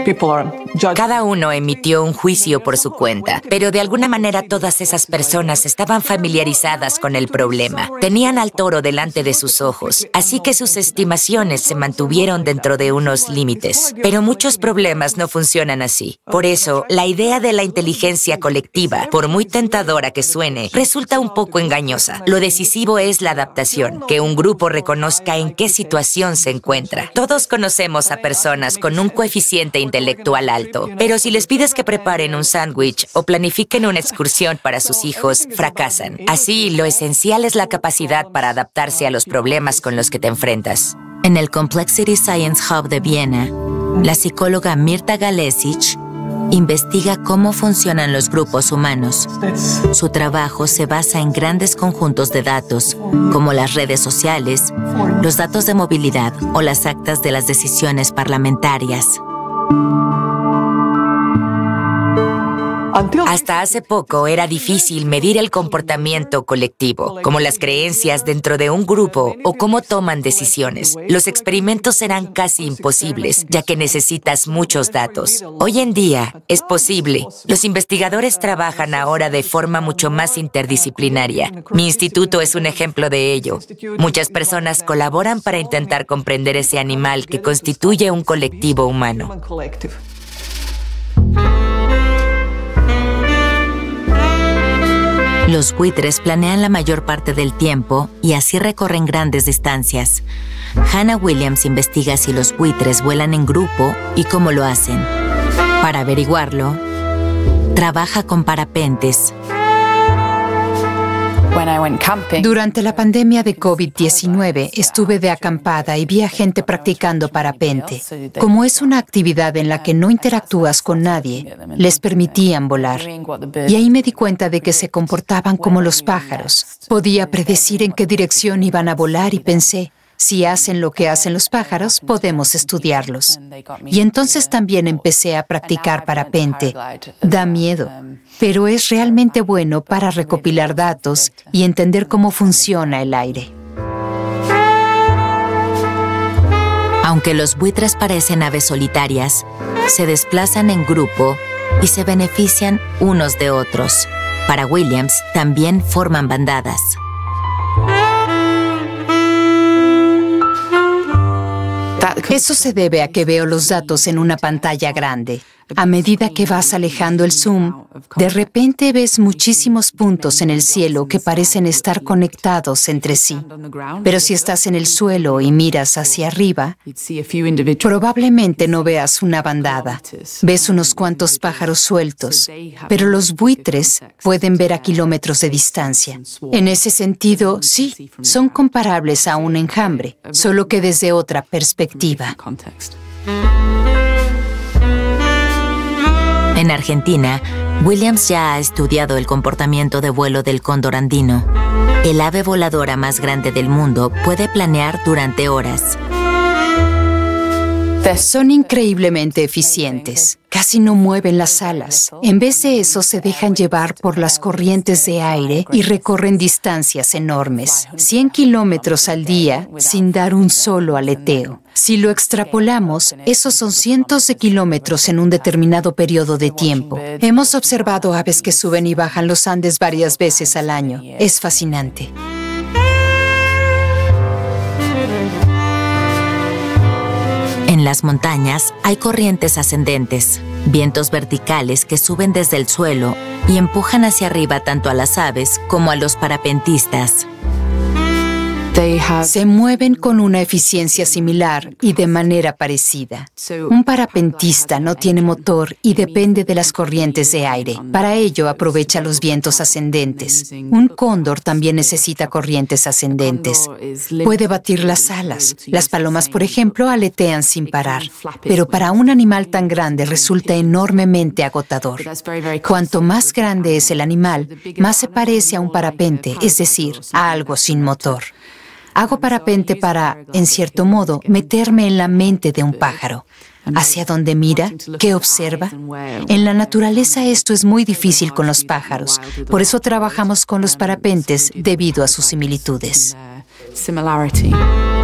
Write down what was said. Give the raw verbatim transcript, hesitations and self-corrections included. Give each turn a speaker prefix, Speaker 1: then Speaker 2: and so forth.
Speaker 1: Cada uno emitió un juicio por su cuenta, pero de alguna manera todas esas personas estaban familiarizadas con el problema. Tenían al toro delante de sus ojos, así que sus estimaciones se mantuvieron dentro de unos límites. Pero muchos problemas no funcionan así. Por eso, la idea de la inteligencia colectiva, por muy tentadora que suene, resulta un poco engañosa. Lo decisivo es la adaptación, que un grupo reconozca en qué situación se encuentra. Todos conocemos a personas con un coeficiente intelectual alto, pero si les pides que preparen un sándwich o planifiquen una excursión para sus hijos, fracasan. Así, lo esencial es la capacidad para adaptarse a los problemas con los que te enfrentas.
Speaker 2: En el Complexity Science Hub de Viena, la psicóloga Mirta Galesic investiga cómo funcionan los grupos humanos. Su trabajo se basa en grandes conjuntos de datos, como las redes sociales, los datos de movilidad o las actas de las decisiones parlamentarias.
Speaker 1: Hasta hace poco era difícil medir el comportamiento colectivo, como las creencias dentro de un grupo o cómo toman decisiones. Los experimentos eran casi imposibles, ya que necesitas muchos datos. Hoy en día es posible. Los investigadores trabajan ahora de forma mucho más interdisciplinaria. Mi instituto es un ejemplo de ello. Muchas personas colaboran para intentar comprender ese animal que constituye un colectivo humano.
Speaker 2: Los buitres planean la mayor parte del tiempo y así recorren grandes distancias. Hannah Williams investiga si los buitres vuelan en grupo y cómo lo hacen. Para averiguarlo, trabaja con parapentes.
Speaker 3: Durante la pandemia de COVID diecinueve estuve de acampada y vi a gente practicando parapente. Como es una actividad en la que no interactúas con nadie, les permitían volar. Y ahí me di cuenta de que se comportaban como los pájaros. Podía predecir en qué dirección iban a volar y pensé, si hacen lo que hacen los pájaros, podemos estudiarlos. Y entonces también empecé a practicar parapente. Da miedo, pero es realmente bueno para recopilar datos y entender cómo funciona el aire.
Speaker 2: Aunque los buitres parecen aves solitarias, se desplazan en grupo y se benefician unos de otros. Para Williams, también forman bandadas.
Speaker 3: Eso se debe a que veo los datos en una pantalla grande. A medida que vas alejando el zoom, de repente ves muchísimos puntos en el cielo que parecen estar conectados entre sí. Pero si estás en el suelo y miras hacia arriba, probablemente no veas una bandada. Ves unos cuantos pájaros sueltos, pero los buitres pueden ver a kilómetros de distancia. En ese sentido, sí, son comparables a un enjambre, solo que desde otra perspectiva.
Speaker 2: En Argentina, Williams ya ha estudiado el comportamiento de vuelo del cóndor andino. El ave voladora más grande del mundo puede planear durante horas.
Speaker 3: Son increíblemente eficientes. Casi no mueven las alas. En vez de eso, se dejan llevar por las corrientes de aire y recorren distancias enormes. cien kilómetros al día sin dar un solo aleteo. Si lo extrapolamos, esos son cientos de kilómetros en un determinado periodo de tiempo. Hemos observado aves que suben y bajan los Andes varias veces al año. Es fascinante.
Speaker 2: En las montañas hay corrientes ascendentes, vientos verticales que suben desde el suelo y empujan hacia arriba tanto a las aves como a los parapentistas.
Speaker 3: Se mueven con una eficiencia similar y de manera parecida. Un parapentista no tiene motor y depende de las corrientes de aire. Para ello aprovecha los vientos ascendentes. Un cóndor también necesita corrientes ascendentes. Puede batir las alas. Las palomas, por ejemplo, aletean sin parar. Pero para un animal tan grande resulta enormemente agotador. Cuanto más grande es el animal, más se parece a un parapente, es decir, a algo sin motor. Hago parapente para, en cierto modo, meterme en la mente de un pájaro. ¿Hacia dónde mira? ¿Qué observa? En la naturaleza esto es muy difícil con los pájaros. Por eso trabajamos con los parapentes debido a sus similitudes.